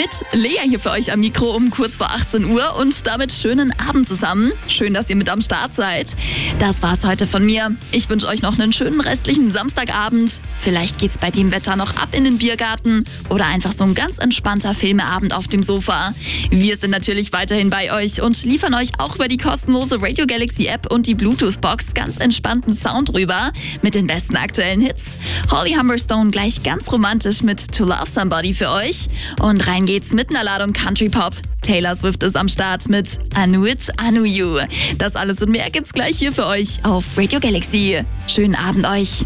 Mit Lea hier für euch am Mikro um kurz vor 18 Uhr und damit schönen Abend zusammen. Schön, dass ihr mit am Start seid. Das war's heute von mir. Ich wünsche euch noch einen schönen restlichen Samstagabend. Vielleicht geht's bei dem Wetter noch ab in den Biergarten oder einfach so ein ganz entspannter Filmeabend auf dem Sofa. Wir sind natürlich weiterhin bei euch und liefern euch auch über die kostenlose Radio Galaxy App und die Bluetooth-Box ganz entspannten Sound rüber mit den besten aktuellen Hits. Holly Humberstone gleich ganz romantisch mit To Love Somebody für euch. Und rein geht's mit einer Ladung Country Pop. Taylor Swift ist am Start mit I Knew It, I Knew You. Das alles und mehr gibt's gleich hier für euch auf Radio Galaxy. Schönen Abend euch.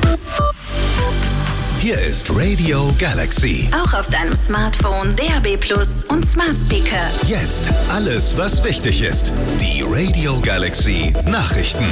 Hier ist Radio Galaxy. Auch auf deinem Smartphone, DAB+ und Smart Speaker. Jetzt alles, was wichtig ist. Die Radio Galaxy Nachrichten.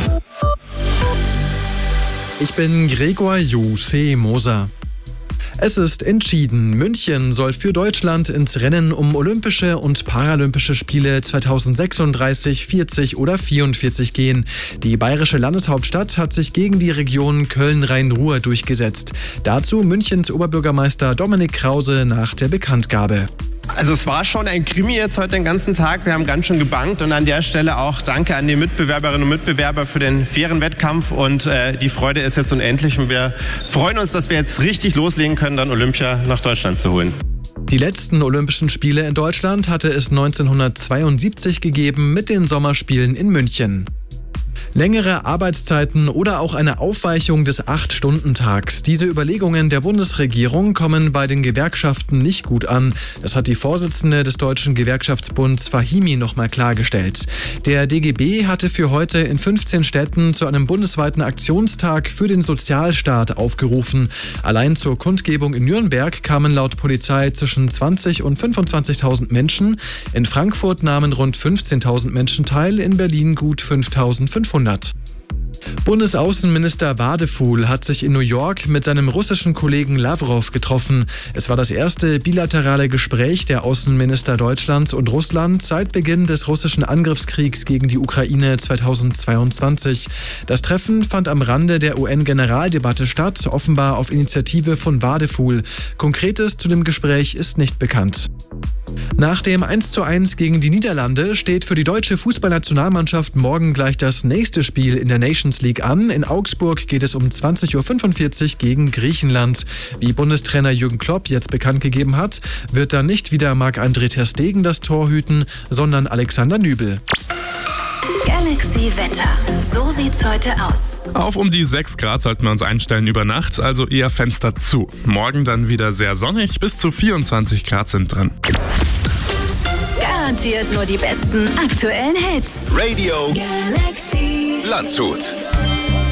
Ich bin Gregor Jose Moser. Es ist entschieden. München soll für Deutschland ins Rennen um Olympische und Paralympische Spiele 2036, 40 oder 44 gehen. Die bayerische Landeshauptstadt hat sich gegen die Region Köln-Rhein-Ruhr durchgesetzt. Dazu Münchens Oberbürgermeister Dominik Krause nach der Bekanntgabe. Also es war schon ein Krimi jetzt heute den ganzen Tag. Wir haben ganz schön gebankt und an der Stelle auch danke an die Mitbewerberinnen und Mitbewerber für den fairen Wettkampf und die Freude ist jetzt unendlich und wir freuen uns, dass wir jetzt richtig loslegen können, dann Olympia nach Deutschland zu holen. Die letzten Olympischen Spiele in Deutschland hatte es 1972 gegeben mit den Sommerspielen in München. Längere Arbeitszeiten oder auch eine Aufweichung des 8-Stunden-Tags. Diese Überlegungen der Bundesregierung kommen bei den Gewerkschaften nicht gut an. Das hat die Vorsitzende des Deutschen Gewerkschaftsbunds Fahimi nochmal klargestellt. Der DGB hatte für heute in 15 Städten zu einem bundesweiten Aktionstag für den Sozialstaat aufgerufen. Allein zur Kundgebung in Nürnberg kamen laut Polizei zwischen 20.000 und 25.000 Menschen. In Frankfurt nahmen rund 15.000 Menschen teil, in Berlin gut 5.500. Bundesaußenminister Wadefuhl hat sich in New York mit seinem russischen Kollegen Lavrov getroffen. Es war das erste bilaterale Gespräch der Außenminister Deutschlands und Russland seit Beginn des russischen Angriffskriegs gegen die Ukraine 2022. Das Treffen fand am Rande der UN-Generaldebatte statt, offenbar auf Initiative von Wadefuhl. Konkretes zu dem Gespräch ist nicht bekannt. Nach dem 1:1 gegen die Niederlande steht für die deutsche Fußballnationalmannschaft morgen gleich das nächste Spiel in der Nations League an. In Augsburg geht es um 20.45 Uhr gegen Griechenland. Wie Bundestrainer Jürgen Klopp jetzt bekannt gegeben hat, wird dann nicht wieder Marc-André ter Stegen das Tor hüten, sondern Alexander Nübel. Galaxy Wetter. So sieht's heute aus. Auf um die 6 Grad sollten wir uns einstellen über Nacht, also eher Fenster zu. Morgen dann wieder sehr sonnig, bis zu 24 Grad sind drin. Garantiert nur die besten aktuellen Hits. Radio Galaxy Landshut.